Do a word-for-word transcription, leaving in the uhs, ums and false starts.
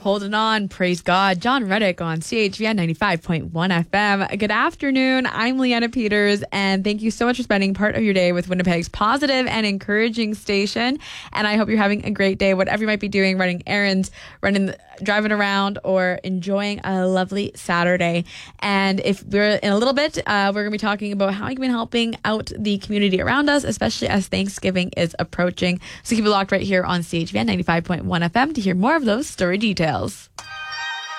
Holding on, praise God. John Reddick on C H V N ninety-five point one F M. Good afternoon. I'm Leanna Peters, and thank you so much for spending part of your day with Winnipeg's positive and encouraging station. And I hope you're having a great day, whatever you might be doing, running errands, running, driving around, or enjoying a lovely Saturday. And if we're in a little bit, uh, we're going to be talking about how you can be helping out the community around us, especially as Thanksgiving is approaching. So keep it locked right here on C H V N ninety-five point one F M to hear more of those story details.